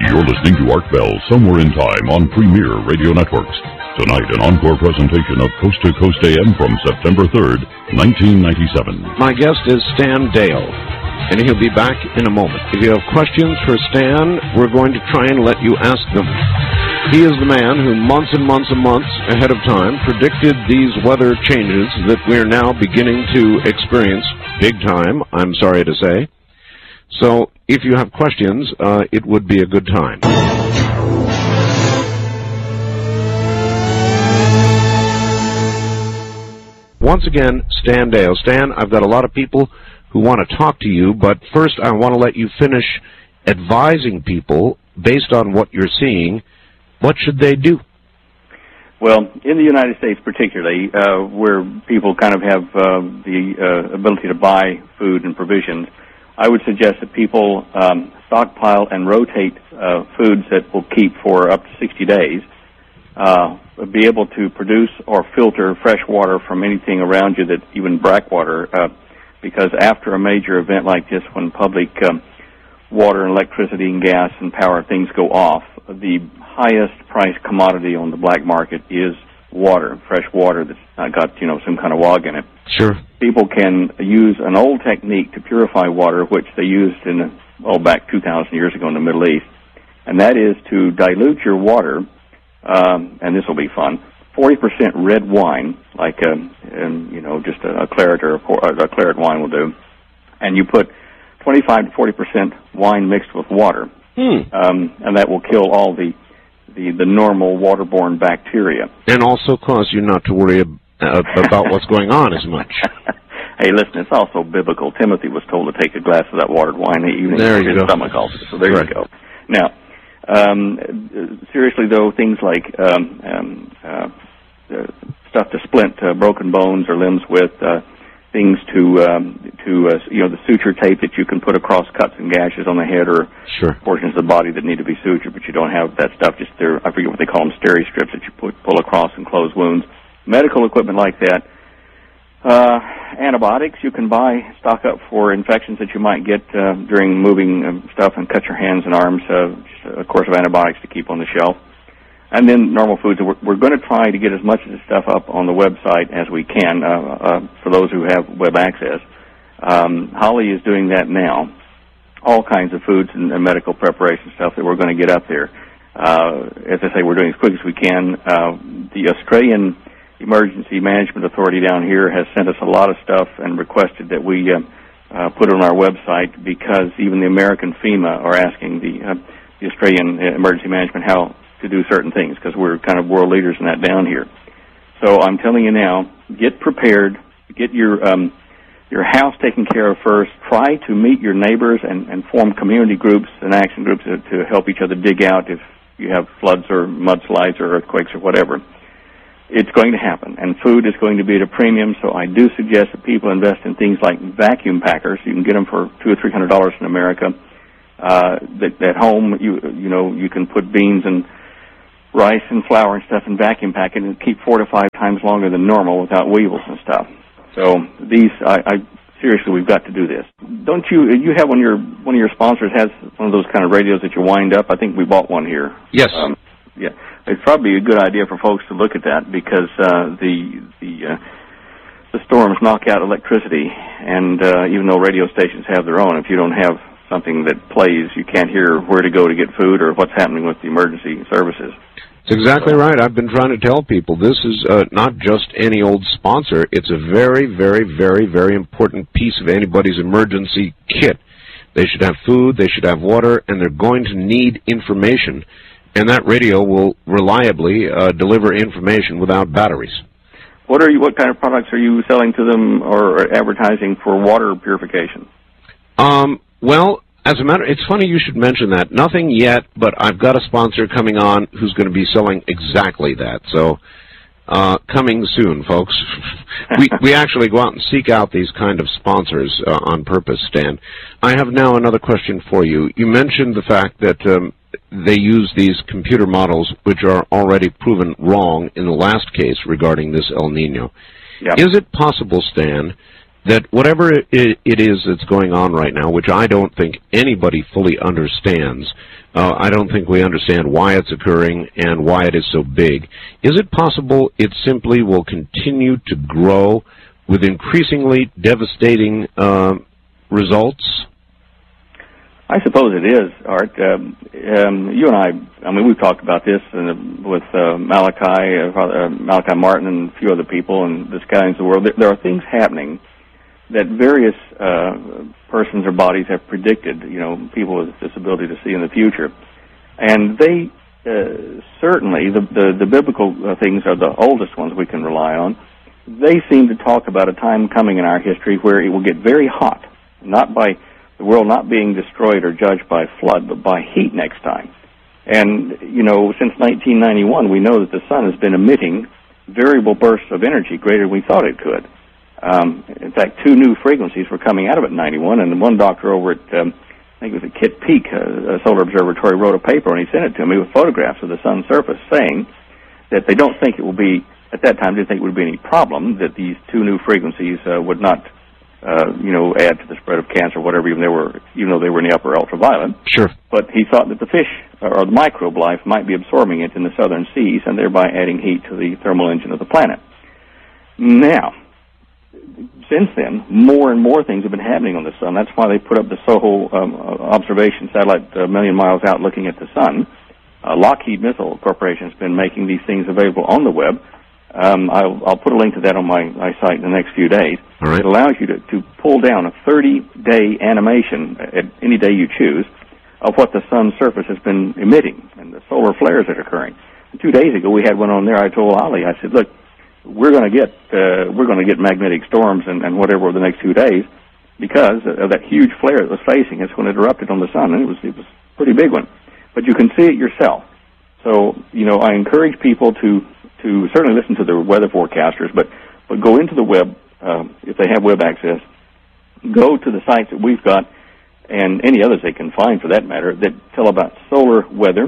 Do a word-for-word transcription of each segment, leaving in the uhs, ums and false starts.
You're listening to Art Bell Somewhere in Time on Premier Radio Networks. Tonight, an encore presentation of Coast to Coast A M from September third, nineteen ninety-seven. My guest is Stan Deyo, and he'll be back in a moment. If you have questions for Stan, we're going to try and let you ask them. He is the man who months and months and months ahead of time predicted these weather changes that we're now beginning to experience big time, I'm sorry to say. So, if you have questions, uh, it would be a good time. Once again, Stan Deyo. Stan, I've got a lot of people who want to talk to you, but first I want to let you finish advising people based on what you're seeing. What should they do? Well, in the United States particularly, uh, where people kind of have uh, the uh, ability to buy food and provisions, I would suggest that people um, stockpile and rotate uh, foods that will keep for up to sixty days, uh, be able to produce or filter fresh water from anything around you, that even brackwater, uh, because after a major event like this, when public um, water and electricity and gas and power things go off, the highest priced commodity on the black market is water, fresh water that's not got, you know, some kind of wog in it. Sure. People can use an old technique to purify water, which they used in, oh, back two thousand years ago in the Middle East, and that is to dilute your water, um, and this will be fun, forty percent red wine, like, a, um, you know, just a, a claret or a, a claret wine will do, and you put twenty-five to forty percent wine mixed with water, hmm. um, and that will kill all the The, the normal waterborne bacteria. And also cause you not to worry ab- uh, about what's going on as much. Hey, listen, it's also biblical. Timothy was told to take a glass of that watered wine in the evening there for you his go. stomach ulcer. So there right. you go. Now, um, seriously, though, things like um, um, uh, uh, stuff to splint uh, broken bones or limbs with, uh, things to, um, to uh, you know, the suture tape that you can put across cuts and gashes on the head, or sure. portions of the body that need to be sutured, but you don't have that stuff. Just there, I forget what they call them, steri strips that you put, pull across and close wounds. Medical equipment like that. Uh, antibiotics you can buy, stock up for infections that you might get uh, during moving um, stuff and cut your hands and arms. Uh, just a course of antibiotics to keep on the shelf. And then normal foods. We're, we're going to try to get as much of this stuff up on the website as we can uh, uh, for those who have web access. Um, Holly is doing that now. All kinds of foods and, and medical preparation stuff that we're going to get up there. Uh, as I say, we're doing as quick as we can. Uh, the Australian Emergency Management Authority down here has sent us a lot of stuff and requested that we uh, uh, put it on our website, because even the American FEMA are asking the, uh, the Australian Emergency Management how to do certain things, because we're kind of world leaders in that down here. So I'm telling you now, get prepared, get your um, your house taken care of first. Try to meet your neighbors and, and form community groups and action groups to, to help each other dig out if you have floods or mudslides or earthquakes or whatever. It's going to happen, and food is going to be at a premium, so I do suggest that people invest in things like vacuum packers. You can get them for two or three hundred dollars in America. Uh, that, at home, you you know, you can put beans and rice and flour and stuff and vacuum pack it and keep four to five times longer than normal without weevils and stuff. So these, I, I seriously, we've got to do this. Don't you? You have one of your one of your sponsors has one of those kind of radios that you wind up. I think we bought one here. Yes. Um, yeah, it's probably a good idea for folks to look at that, because uh, the the uh, the storms knock out electricity, and uh, even though radio stations have their own, if you don't have something that plays, you can't hear where to go to get food or what's happening with the emergency services. That's exactly right. I've been trying to tell people this is uh, not just any old sponsor. It's a very, very, very, very important piece of anybody's emergency kit. They should have food, they should have water, and they're going to need information. And that radio will reliably uh, deliver information without batteries. What are you? What kind of products are you selling to them or advertising for water purification? Um, well, as a matter, it's funny you should mention that. Nothing yet, but I've got a sponsor coming on who's going to be selling exactly that. So, uh, coming soon, folks. we we actually go out and seek out these kind of sponsors uh, on purpose, Stan. I have now another question for you. You mentioned the fact that um, they use these computer models, which are already proven wrong in the last case regarding this El Nino. Yep. Is it possible, Stan, that whatever it is that's going on right now, which I don't think anybody fully understands, uh, I don't think we understand why it's occurring and why it is so big. Is it possible it simply will continue to grow with increasingly devastating uh, results? I suppose it is, Art. Um, um, you and I, I mean, we've talked about this uh, with uh, Malachi, uh, Malachi Martin and a few other people and the Scouting of the World. There, there are things happening that various uh, persons or bodies have predicted, you know, people with disability to see in the future. And they uh, certainly, the, the, the biblical uh, things are the oldest ones we can rely on. They seem to talk about a time coming in our history where it will get very hot, not by the world not being destroyed or judged by flood, but by heat next time. And, you know, since nineteen ninety-one, we know that the sun has been emitting variable bursts of energy greater than we thought it could. Um, in fact, two new frequencies were coming out of it in ninety-one, and one doctor over at, um, I think it was at Kitt Peak, uh, a solar observatory, wrote a paper, and he sent it to me with photographs of the sun's surface, saying that they don't think it will be, at that time, didn't think it would be any problem that these two new frequencies uh, would not Uh, you know, add to the spread of cancer, whatever, even they were, even though they were in the upper ultraviolet. Sure. But he thought that the fish or the microbe life might be absorbing it in the southern seas and thereby adding heat to the thermal engine of the planet. Now, since then, more and more things have been happening on the sun. That's why they put up the SOHO um, observation satellite a million miles out looking at the sun. Uh, Lockheed Missile Corporation has been making these things available on the web. Um, I'll, I'll put a link to that on my, my site in the next few days. All right. It allows you to, to pull down a thirty-day animation at any day you choose of what the sun's surface has been emitting and the solar flares that are occurring. And two days ago, we had one on there. I told Holly, I said, look, we're going to get uh, we're going to get magnetic storms and, and whatever over the next few days because of that huge flare that was facing us when it erupted on the sun, and it was it was a pretty big one. But you can see it yourself. So, you know, I encourage people to to certainly listen to the weather forecasters, but, but go into the web, um, if they have web access, go to the sites that we've got, and any others they can find for that matter, that tell about solar weather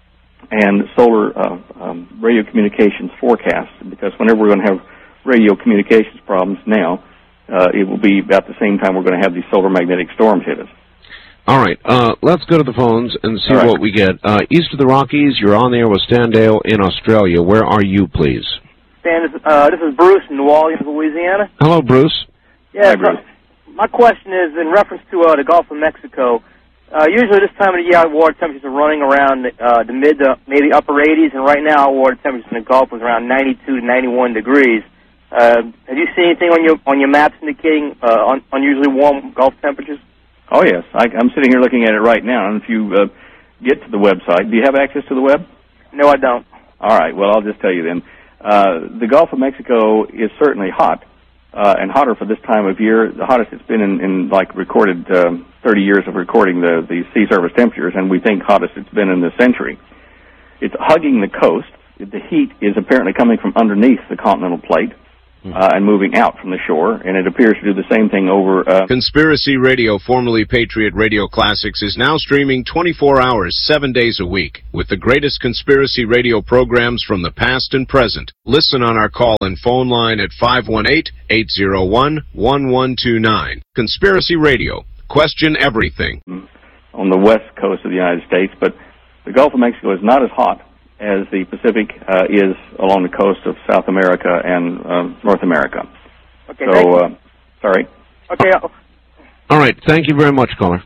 and solar uh, um, radio communications forecasts, because whenever we're going to have radio communications problems now, uh, it will be about the same time we're going to have these solar magnetic storms hit us. All right, uh, let's go to the phones and see right. what we get. Uh, east of the Rockies, you're on the air with Stan Dale in Australia. Where are you, please? Stan, this, uh, this is Bruce in New Orleans, Louisiana. Hello, Bruce. Yeah, Hi, Bruce. My question is in reference to uh, the Gulf of Mexico. Uh, usually this time of the year, water temperatures are running around uh, the mid to maybe upper eighties, and right now water temperatures in the Gulf is around ninety-two to ninety-one degrees. Uh, have you seen anything on your on your maps indicating uh, un- unusually warm Gulf temperatures? Oh, yes. I, I'm sitting here looking at it right now, and if you uh, get to the website, do you have access to the web? No, I don't. All right. Well, I'll just tell you then. Uh, the Gulf of Mexico is certainly hot, uh, and hotter for this time of year. The hottest it's been in, in like, recorded um, thirty years of recording the, the sea surface temperatures, and we think hottest it's been in the century. It's hugging the coast. The heat is apparently coming from underneath the continental plate. Uh, and moving out from the shore, and it appears to do the same thing over... Uh, Conspiracy Radio, formerly Patriot Radio Classics, is now streaming twenty-four hours, seven days a week, with the greatest conspiracy radio programs from the past and present. Listen on our call and phone line at five one eight, eight zero one, one one two nine. Conspiracy Radio. Question everything. On the west coast of the United States, but the Gulf of Mexico is not as hot as the Pacific uh, is along the coast of South America and uh, North America. Okay, so, thank you. Uh, sorry. Okay. I'll... All right, thank you very much, caller.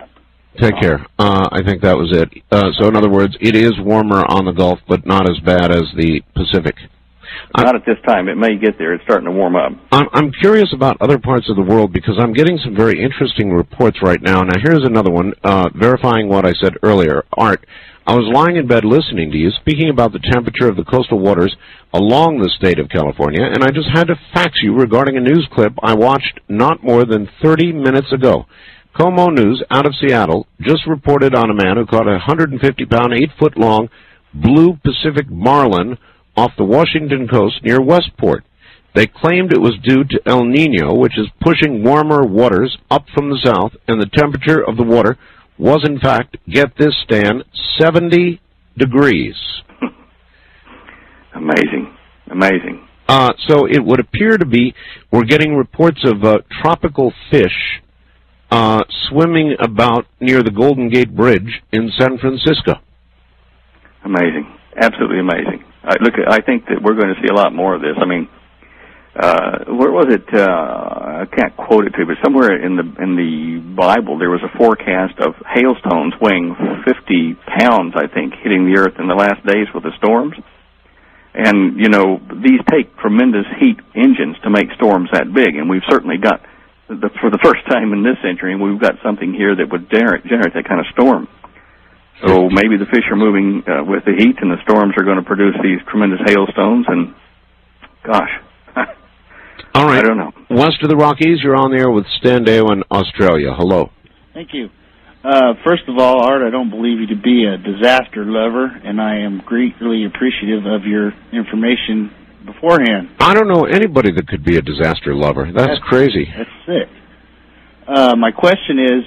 Take Oh. care. Uh, I think that was it. Uh, so, in other words, it is warmer on the Gulf, but not as bad as the Pacific. Not at this time. It may get there. It's starting to warm up. I'm, I'm curious about other parts of the world because I'm getting some very interesting reports right now. Now, here's another one, uh, verifying what I said earlier. Art, I was lying in bed listening to you, speaking about the temperature of the coastal waters along the state of California, and I just had to fax you regarding a news clip I watched not more than thirty minutes ago. Como News out of Seattle just reported on a man who caught a one hundred fifty pound, eight foot long blue Pacific marlin off the Washington coast near Westport. They claimed it was due to El Nino, which is pushing warmer waters up from the south, and the temperature of the water was, in fact, get this, Stan, seventy degrees. Amazing. Amazing. Uh, so it would appear to be we're getting reports of uh, tropical fish uh, swimming about near the Golden Gate Bridge in San Francisco. Amazing. Absolutely amazing. I, look, I think that we're going to see a lot more of this. I mean, uh, where was it? Uh, I can't quote it to you, but somewhere in the in the Bible there was a forecast of hailstones weighing fifty pounds, I think, hitting the earth in the last days with the storms. And, you know, these take tremendous heat engines to make storms that big, and we've certainly got, the, for the first time in this century, we've got something here that would generate, generate that kind of storm. So maybe the fish are moving uh, with the heat, and the storms are going to produce these tremendous hailstones, and, gosh, all right. I don't know. West of the Rockies, you're on the air with Stan Deyo in Australia. Hello. Thank you. Uh, first of all, Art, I don't believe you to be a disaster lover, and I am greatly appreciative of your information beforehand. I don't know anybody that could be a disaster lover. That's, that's crazy. That's sick. Uh, my question is,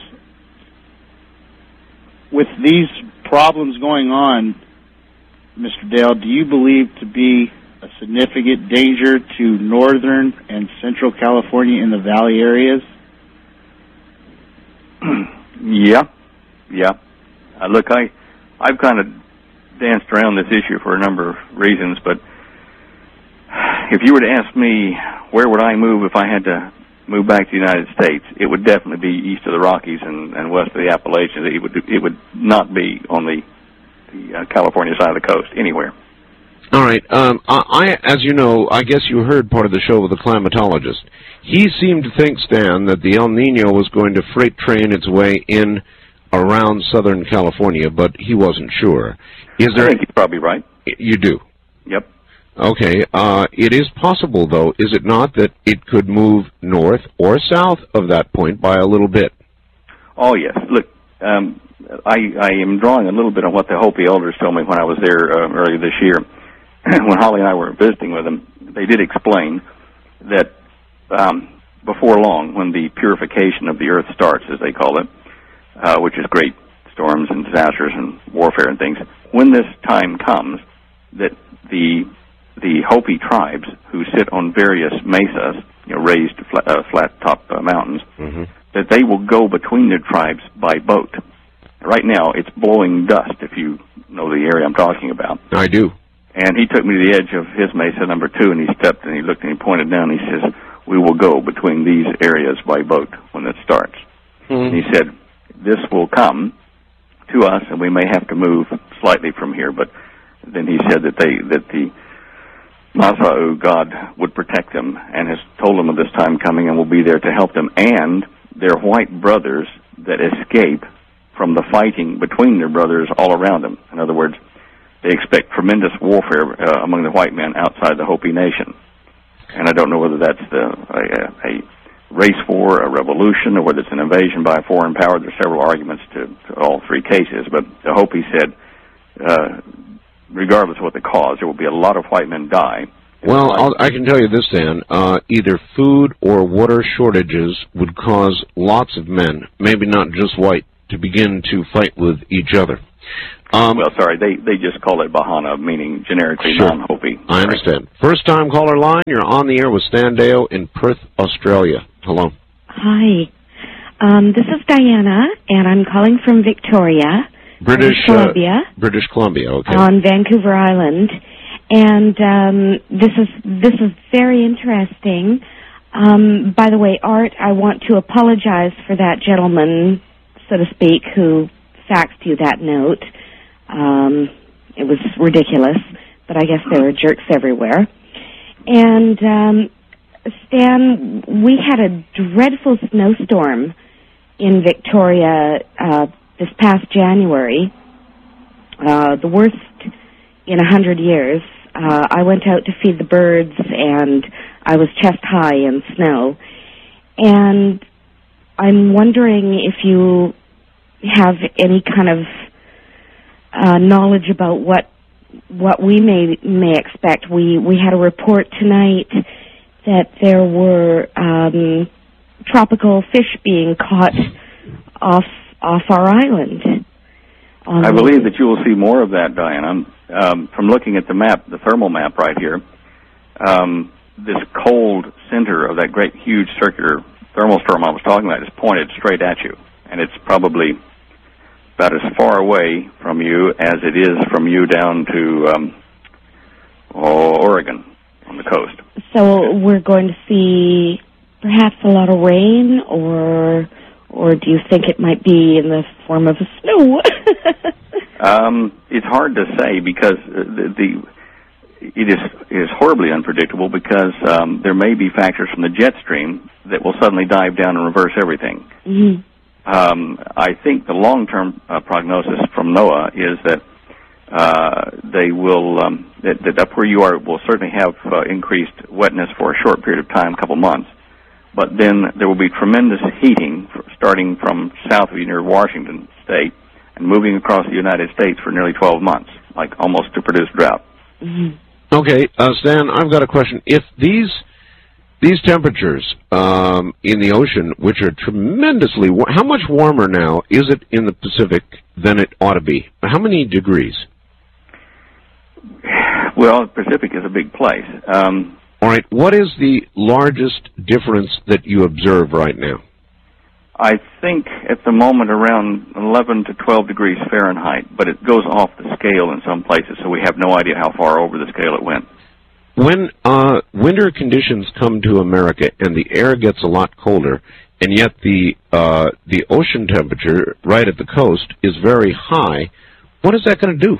with these problems going on, Mister Dale, do you believe to be a significant danger to northern and central California in the valley areas? Yeah, yeah. Uh, look, I, I've kind of danced around this issue for a number of reasons, but if you were to ask me where would I move if I had to move back to the United States, it would definitely be east of the Rockies and, and west of the Appalachians. It would it would not be on the, the uh, California side of the coast, anywhere. All right. Um, I, I, as you know, I guess you heard part of the show with the climatologist. He seemed to think, Stan, that the El Nino was going to freight train its way in around Southern California, but he wasn't sure. Is there? I think he's probably right. You do? Yep. Okay. Uh, it is possible, though, is it not, that it could move north or south of that point by a little bit? Oh, yes. Look, um, I, I am drawing a little bit on what the Hopi elders told me when I was there uh, earlier this year. When Holly and I were visiting with them, they did explain that um, before long, when the purification of the earth starts, as they call it, uh, which is great storms and disasters and warfare and things, when this time comes, that the the Hopi tribes who sit on various mesas, you know, raised flat, uh, flat top uh, mountains, mm-hmm. that they will go between their tribes by boat. Right now, it's blowing dust, if you know the area I'm talking about. I do. And he took me to the edge of his mesa, number two, and he stepped and he looked and he pointed down and he says, we will go between these areas by boat when it starts. Mm-hmm. And he said, this will come to us and we may have to move slightly from here, but then he said that they, that the Masa'u, God, would protect them and has told them of this time coming and will be there to help them, and their white brothers that escape from the fighting between their brothers all around them. In other words, they expect tremendous warfare uh, among the white men outside the Hopi nation. And I don't know whether that's the, a, a race war, a revolution, or whether it's an invasion by a foreign power. There's several arguments to, to all three cases. But the Hopi said, uh, regardless of what the cause, there will be a lot of white men die. Well, I'll, I can tell you this, Dan. Uh, either food or water shortages would cause lots of men, maybe not just white, to begin to fight with each other. Um, well, sorry, they, they just call it Bahana, meaning generically sure. non-Hopi. I understand. First time caller line, you're on the air with Stan Deyo in Perth, Australia. Hello. Hi. Um, this is Diana, and I'm calling from Victoria, British British Columbia. Uh, British Columbia, okay. On Vancouver Island. And um, this is this is very interesting. Um, by the way, Art, I want to apologize for that gentleman, so to speak, who faxed you that note. Um, it was ridiculous, but I guess there are jerks everywhere. And, um, Stan, we had a dreadful snowstorm in Victoria uh, this past January, uh, the worst in a hundred years. Uh, I went out to feed the birds, and I was chest high in snow. And I'm wondering if you have any kind of uh, knowledge about what what we may may expect. We we had a report tonight that there were um, tropical fish being caught off off our island. I believe that you will see more of that, Diana. Um, from looking at the map, the thermal map right here, um, this cold center of that great, huge circular thermal storm I was talking about is pointed straight at you, and it's probably about as far away from you as it is from you down to um, oh, Oregon on the coast. So we're going to see perhaps a lot of rain, or or do you think it might be in the form of snow? um, it's hard to say because the, the it is it is horribly unpredictable because um, there may be factors from the jet stream that will suddenly dive down and reverse everything. Mm-hmm. Um, I think the long-term uh, prognosis from NOAA is that uh, they will, um, that, that up where you are will certainly have uh, increased wetness for a short period of time, a couple months, but then there will be tremendous heating for, starting from south of you near Washington State and moving across the United States for nearly twelve months, like almost to produce drought. Mm-hmm. Okay, uh, Stan, I've got a question. If these these temperatures um, in the ocean, which are tremendously war- how much warmer now is it in the Pacific than it ought to be? How many degrees? Well, the Pacific is a big place. Um, All right, what is the largest difference that you observe right now? I think at the moment around eleven to twelve degrees Fahrenheit, but it goes off the scale in some places, so we have no idea how far over the scale it went. When uh, winter conditions come to America and the air gets a lot colder, and yet the uh, the ocean temperature right at the coast is very high, what is that going to do?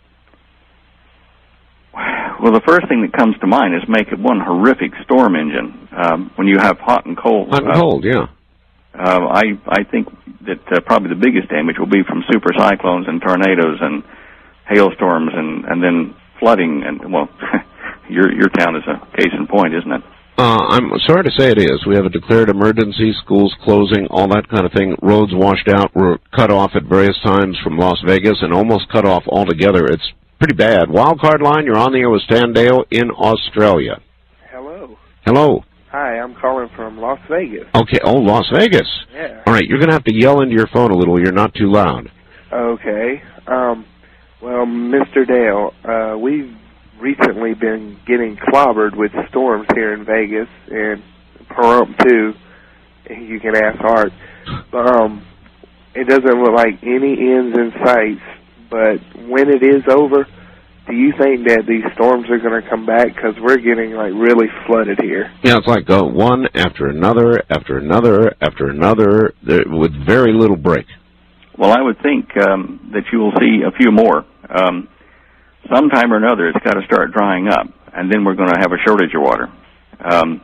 Well, the first thing that comes to mind is make it one horrific storm engine. Um, when you have hot and cold. Hot and uh, cold, yeah. Uh, I I think that uh, probably the biggest damage will be from super cyclones and tornadoes and hailstorms and, and then flooding. And well, your your town is a case in point, isn't it? Uh, I'm sorry to say it is. We have a declared emergency, schools closing, all that kind of thing. Roads washed out, were cut off at various times from Las Vegas and almost cut off altogether. It's pretty bad. Wildcard line, you're on the air with Stan Deyo in Australia. Hello. Hello. Hi, I'm calling from Las Vegas. Okay, oh, Las Vegas. Yeah. All right, you're going to have to yell into your phone a little. You're not too loud. Okay. Um, well, Mister Dale, uh, we've recently been getting clobbered with storms here in Vegas, and Pahrump, too. You can ask Art. Um, it doesn't look like any ends in sight, but when it is over, do you think that these storms are going to come back? Because we're getting, like, really flooded here. Yeah, it's like uh, one after another, after another, after another, there, with very little break. Well, I would think um, that you will see a few more. Um, sometime or another, it's got to start drying up, and then we're going to have a shortage of water. Um,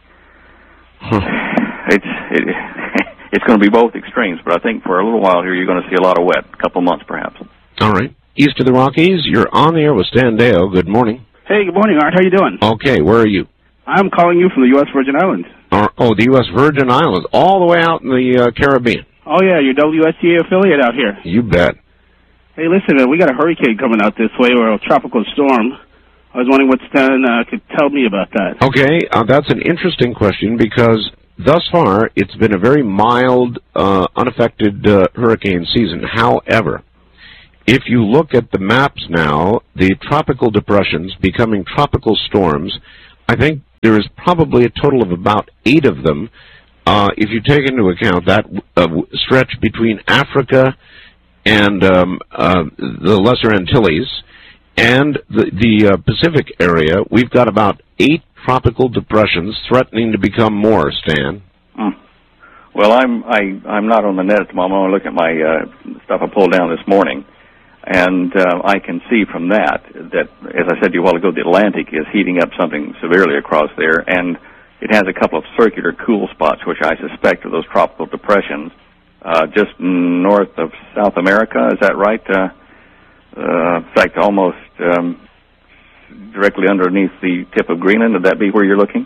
huh. It's it, it's going to be both extremes, but I think for a little while here, you're going to see a lot of wet, a couple months perhaps. All right. East of the Rockies, you're on the air with Stan Deyo. Good morning. Hey, good morning, Art. How you doing? Okay, where are you? I'm calling you from the U S Virgin Islands. Uh, oh, the U S Virgin Islands, all the way out in the uh, Caribbean. Oh, yeah, your W S T A affiliate out here. You bet. Hey, listen, uh, we got a hurricane coming out this way, or a tropical storm. I was wondering what Stan uh, could tell me about that. Okay, uh, that's an interesting question because thus far it's been a very mild, uh, unaffected uh, hurricane season. However, if you look at the maps now, the tropical depressions becoming tropical storms, I think there is probably a total of about eight of them. Uh, if you take into account that uh, stretch between Africa and um, uh, the Lesser Antilles and the, the uh, Pacific area, we've got about eight tropical depressions threatening to become more, Stan. Hmm. Well, I'm I, I'm not on the net at the moment. I'm looking at my uh, stuff I pulled down this morning. And uh, I can see from that that, as I said to you a while ago, the Atlantic is heating up something severely across there, and it has a couple of circular cool spots, which I suspect are those tropical depressions, uh, just north of South America. Is that right? Uh, uh, in fact, almost um, directly underneath the tip of Greenland. Would that be where you're looking?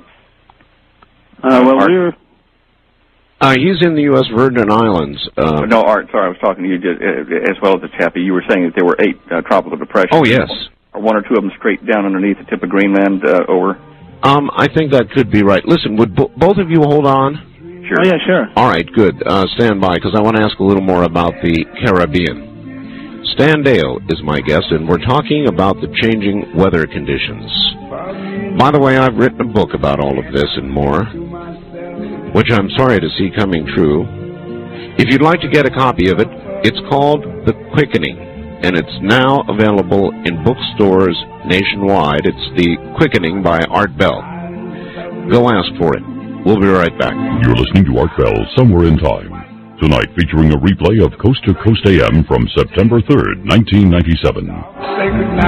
Uh, well, Art? we're... Uh, he's in the U S Virgin Islands. Uh, no, Art, sorry, I was talking to you just, uh, as well as the Chappie. You were saying that there were eight uh, tropical depressions. Oh, yes. Or one or two of them straight down underneath the tip of Greenland uh, over? Um, I think that could be right. Listen, would bo- both of you hold on? Sure. Oh, yeah, sure. All right, good. Uh, stand by, because I want to ask a little more about the Caribbean. Stan Deyo is my guest, and we're talking about the changing weather conditions. By the way, I've written a book about all of this and more, which I'm sorry to see coming true. If you'd like to get a copy of it, it's called The Quickening, and it's now available in bookstores nationwide. It's The Quickening by Art Bell. Go ask for it. We'll be right back. You're listening to Art Bell, Somewhere in Time. Tonight, featuring a replay of Coast to Coast A M from September third, nineteen ninety-seven.